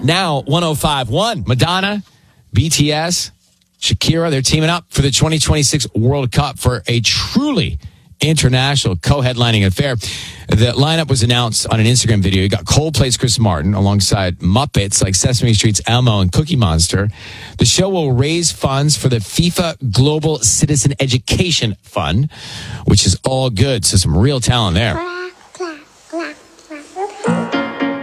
Now, 105.1. Madonna, BTS, Shakira, they're teaming up for the 2026 World Cup for a truly international co-headlining affair. The lineup was announced on an Instagram video. You got Coldplay's Chris Martin alongside Muppets like Sesame Street's Elmo and Cookie Monster. The show will raise funds for the FIFA Global Citizen Education Fund, which is all good. So some real talent there.